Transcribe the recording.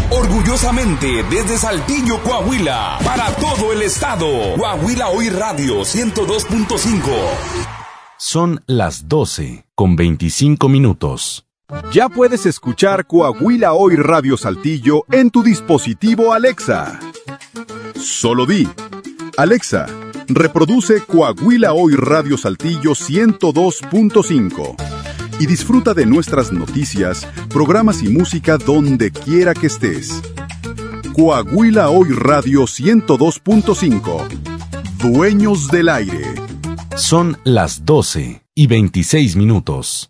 Orgullosamente desde Saltillo, Coahuila, para todo el estado. Coahuila Hoy Radio 102.5. Son las 12:25. Ya puedes escuchar Coahuila Hoy Radio Saltillo en tu dispositivo Alexa. Solo di: Alexa, reproduce Coahuila Hoy Radio Saltillo 102.5 y disfruta de nuestras noticias, programas y música donde quiera que estés. Coahuila Hoy Radio 102.5. Dueños del aire. Son las 12:26.